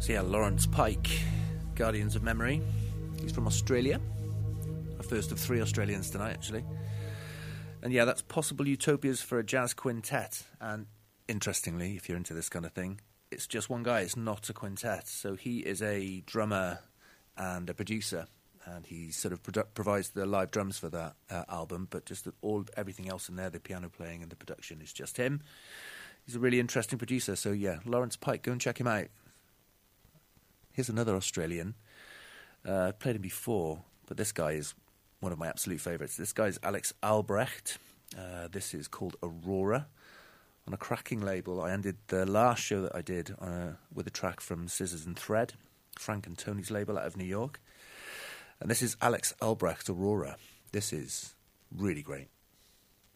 So yeah, Lawrence Pike, Guardians of Memory. He's from Australia. A first of 3 Australians tonight, actually. And yeah, that's Possible Utopias for a Jazz Quintet. And interestingly, if you're into this kind of thing, it's just one guy. It's not a quintet. So he is a drummer and a producer. And he sort of provides the live drums for that album. But just everything else in there, the piano playing and the production, is just him. He's a really interesting producer. So yeah, Lawrence Pike, go and check him out. Here's another Australian. I've played him before, but this guy is one of my absolute favourites. This guy is Alex Albrecht. This is called Aurora on a cracking label. I ended the last show that I did with a track from Scissors and Thread, Frank and Tony's label out of New York. And this is Alex Albrecht, Aurora. This is really great.